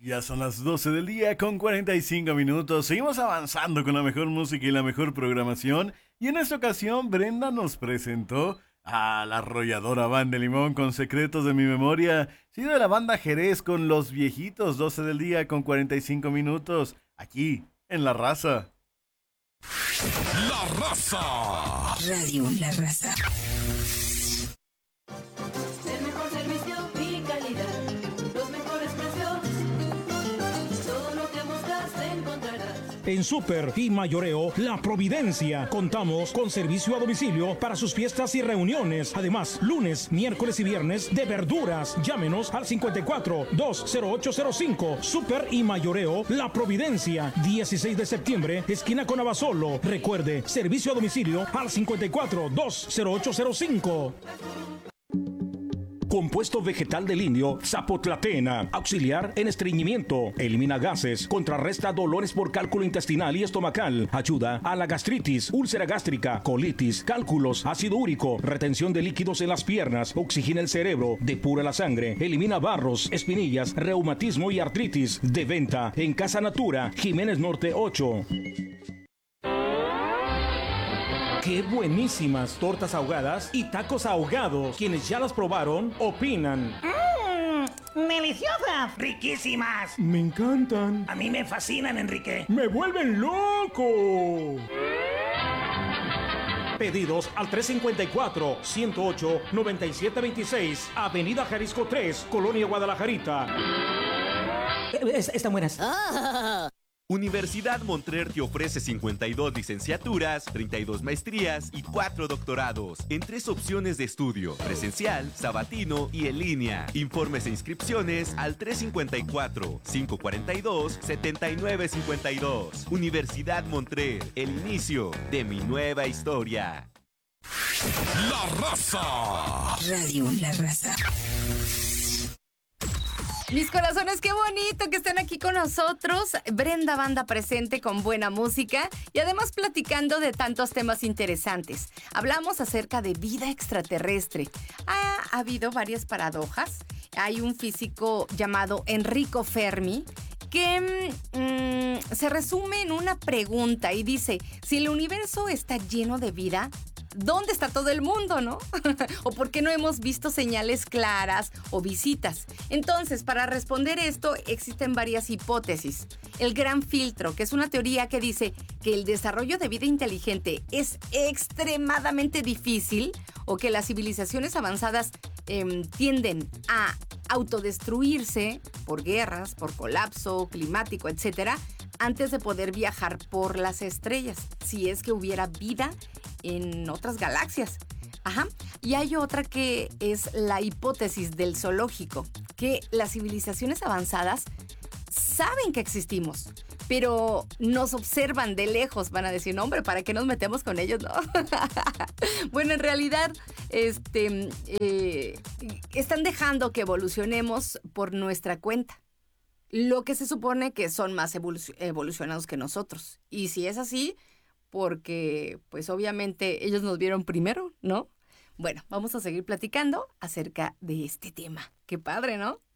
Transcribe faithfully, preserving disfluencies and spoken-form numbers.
Ya son las doce del día con cuarenta y cinco minutos. Seguimos avanzando con la mejor música y la mejor programación. Y en esta ocasión Brenda nos presentó a la arrolladora Banda Limón con Secretos de mi Memoria. Sigue de la banda Jerez con Los Viejitos, doce del día con cuarenta y cinco minutos. Aquí, en La Raza. La Raza. Radio La Raza. El mejor servicio y calidad, los mejores precios, todo lo que buscas encontrarás. En Super y Mayoreo La Providencia contamos con servicio a domicilio para sus fiestas y reuniones. Además, lunes, miércoles y viernes de verduras. Llámenos al cincuenta y cuatro, dos cero ocho cero cinco. Super y Mayoreo La Providencia, dieciséis de septiembre, esquina con Abasolo. Recuerde, servicio a domicilio al cincuenta y cuatro, dos cero ocho cero cinco. Compuesto vegetal del indio Zapotlatena, auxiliar en estreñimiento, elimina gases, contrarresta dolores por cálculo intestinal y estomacal, ayuda a la gastritis, úlcera gástrica, colitis, cálculos, ácido úrico, retención de líquidos en las piernas, oxigena el cerebro, depura la sangre, elimina barros, espinillas, reumatismo y artritis. De venta en Casa Natura, Jiménez Norte ocho. ¡Qué buenísimas tortas ahogadas y tacos ahogados! Quienes ya las probaron, opinan. ¡Mmm! ¡Deliciosas! ¡Riquísimas! Me encantan. A mí me fascinan, Enrique. ¡Me vuelven loco! Pedidos al tres cincuenta y cuatro, ciento ocho, noventa y siete veintiséis, Avenida Jalisco tres, Colonia Guadalajarita. Es- están buenas. Universidad Montrer te ofrece cincuenta y dos licenciaturas, treinta y dos maestrías y cuatro doctorados en tres opciones de estudio: presencial, sabatino y en línea. Informes e inscripciones al tres cincuenta y cuatro, cinco cuarenta y dos, setenta y nueve cincuenta y dos. Universidad Montrer, el inicio de mi nueva historia. La Raza. Radio La Raza. Mis corazones, qué bonito que estén aquí con nosotros. Brenda Banda presente con buena música y además platicando de tantos temas interesantes. Hablamos acerca de vida extraterrestre. Ha, ha habido varias paradojas. Hay un físico llamado Enrico Fermi que mm, se resume en una pregunta y dice: si el universo está lleno de vida, ¿dónde está todo el mundo, no? ¿O por qué no hemos visto señales claras o visitas? Entonces, para responder esto, existen varias hipótesis. El gran filtro, que es una teoría que dice que el desarrollo de vida inteligente es extremadamente difícil o que las civilizaciones avanzadas eh, tienden a autodestruirse por guerras, por colapso climático, etcétera, antes de poder viajar por las estrellas, si es que hubiera vida en otras galaxias. Ajá. Y hay otra que es la hipótesis del zoológico, que las civilizaciones avanzadas saben que existimos, pero nos observan de lejos. Van a decir: no, hombre, ¿para qué nos metemos con ellos? No. Bueno, en realidad, este, eh, están dejando que evolucionemos por nuestra cuenta. Lo que se supone que son más evolu- evolucionados que nosotros. Y si es así, porque pues obviamente ellos nos vieron primero, ¿no? Bueno, vamos a seguir platicando acerca de este tema. Qué padre, ¿no?